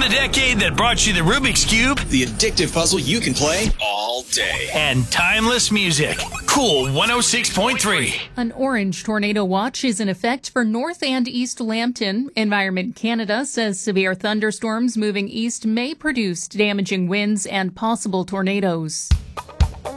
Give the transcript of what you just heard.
The decade that brought you the Rubik's Cube, the addictive puzzle you can play all day, and timeless music. Cool 106.3. An orange tornado watch is in effect for North and East Lambton. Environment Canada says severe thunderstorms moving east may produce damaging winds and possible tornadoes.